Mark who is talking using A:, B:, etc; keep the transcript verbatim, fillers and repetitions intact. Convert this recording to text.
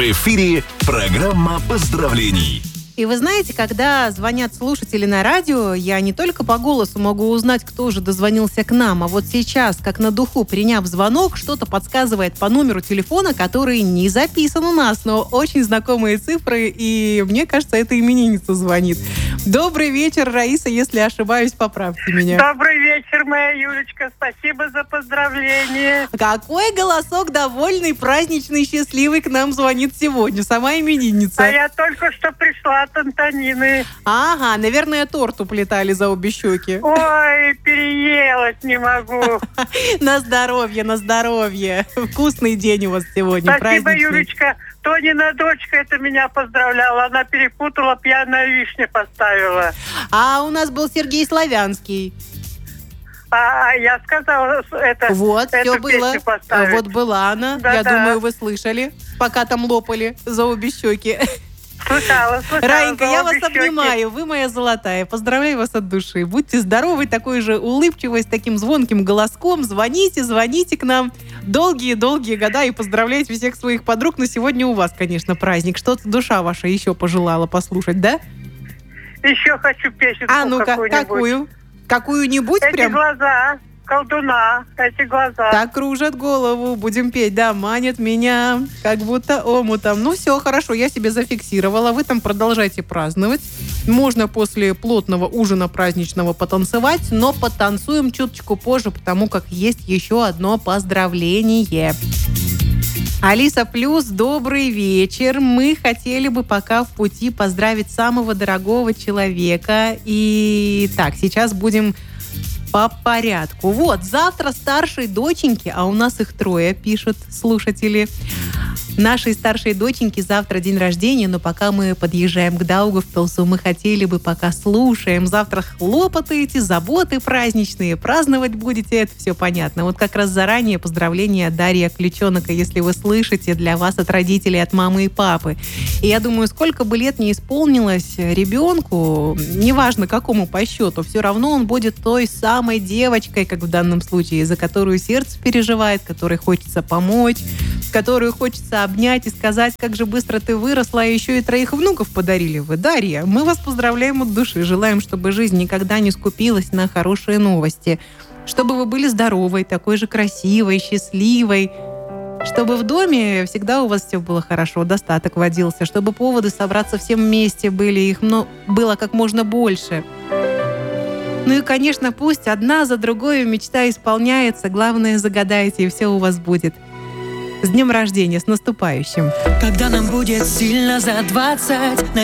A: В эфире программа поздравлений.
B: И вы знаете, когда звонят слушатели на радио, я не только по голосу могу узнать, кто же дозвонился к нам, а вот сейчас, как на духу, приняв звонок, что-то подсказывает по номеру телефона, который не записан у нас, но очень знакомые цифры, и мне кажется, это именинница звонит. Добрый вечер, Раиса, если ошибаюсь, поправьте меня.
C: Добрый вечер, моя Юлечка, спасибо за поздравление.
B: Какой голосок довольный, праздничный, счастливый к нам звонит сегодня, сама именинница.
C: А я только что пришла от Антонины.
B: Ага, наверное, торт уплетали за обе щеки.
C: Ой, переелась не могу.
B: На здоровье, на здоровье. Вкусный день у вас сегодня,
C: Спасибо,
B: праздничный.
C: Юлечка. Тонина дочка это меня поздравляла. Она перепутала, пьяная вишня поставила.
B: А у нас был Сергей Славянский.
C: А я сказала, это,
B: Вот, все
C: эту
B: было.
C: песню поставить.
B: Вот была она.
C: Да,
B: Я
C: да.
B: думаю, вы слышали, пока там лопали за обе щеки.
C: Слышала, слышала.
B: Раинька,
C: за
B: я
C: обе
B: вас
C: щеки.
B: обнимаю. Вы моя золотая. Поздравляю вас от души. Будьте здоровы, такой же улыбчивой, с таким звонким голоском. Звоните, звоните к нам. Долгие-долгие года и поздравляйте всех своих подруг. Но сегодня у вас, конечно, праздник. Что-то душа ваша еще пожелала послушать, да?
C: Еще хочу песенку
B: А ну-ка,
C: какую-нибудь.
B: какую? Какую-нибудь
C: Эти
B: прям?
C: глаза, колдуна, эти глаза.
B: Так кружат голову, будем петь, да, манят меня, как будто омутом. Ну все, хорошо, я себе зафиксировала. Вы там продолжайте праздновать. Можно после плотного ужина праздничного потанцевать, но потанцуем чуточку позже, потому как есть еще одно поздравление. Алиса Плюс, добрый вечер. Мы хотели бы пока в пути поздравить самого дорогого человека. И так, сейчас будем по порядку. Вот, завтра старшей доченьке, а у нас их трое, пишут слушатели. Нашей старшей доченьке завтра день рождения, но пока мы подъезжаем к Даугавпилсу, мы хотели бы, пока слушаем. Завтра хлопотаете, заботы праздничные, праздновать будете, это все понятно. Вот как раз заранее поздравления Дарья Ключенока, если вы слышите, для вас от родителей, от мамы и папы. И я думаю, сколько бы лет не исполнилось ребенку, неважно какому по счету, все равно он будет той самой девочкой, как в данном случае, за которую сердце переживает, которой хочется помочь, которую хочется обнять и сказать, как же быстро ты выросла, и еще и троих внуков подарили вы. Дарья, мы вас поздравляем от души. Желаем, чтобы жизнь никогда не скупилась на хорошие новости. Чтобы вы были здоровой, такой же красивой, счастливой. Чтобы в доме всегда у вас все было хорошо, достаток водился. Чтобы поводы собраться всем вместе были, их много, было как можно больше. Ну и, конечно, пусть одна за другой мечта исполняется. Главное, загадайте, и все у вас будет. С днем рождения, с наступающим!
D: Когда нам будет сильно за двадцать.